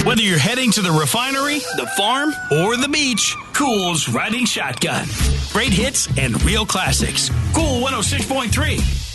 Whether you're heading to the refinery, the farm, or the beach, Cool's Riding Shotgun. Great hits and real classics. Cool 106.3.